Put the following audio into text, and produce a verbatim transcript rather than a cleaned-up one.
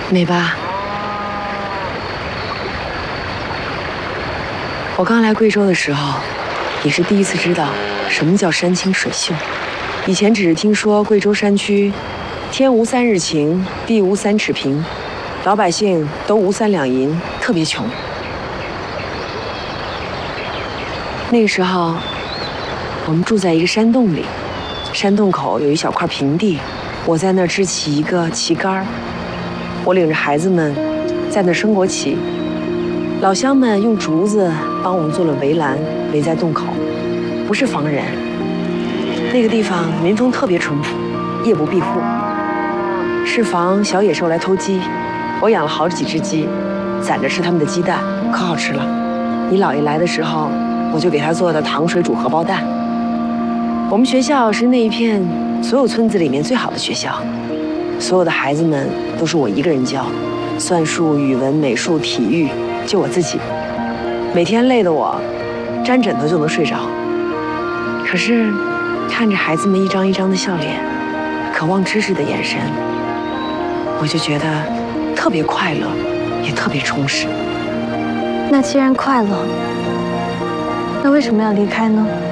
美吧？我刚来贵州的时候，也是第一次知道什么叫山清水秀。以前只是听说贵州山区天无三日晴，地无三尺平，老百姓都无三两银，特别穷。那个时候，我们住在一个山洞里，山洞口有一小块平地，我在那儿支起一个旗杆，我领着孩子们在那儿升国旗。老乡们用竹子帮我们做了围栏，围在洞口，不是防人。那个地方民风特别淳朴，夜不闭户，是防小野兽来偷鸡。我养了好几只鸡，攒着吃它们的鸡蛋，可好吃了。你姥爷来的时候，我就给他做的糖水煮荷包蛋。我们学校是那一片所有村子里面最好的学校，所有的孩子们都是我一个人教，算术、语文、美术、体育，就我自己。每天累得我沾枕头就能睡着。可是看着孩子们一张一张的笑脸，渴望知识的眼神，我就觉得特别快乐，也特别充实。 那既然快乐，那为什么要离开呢？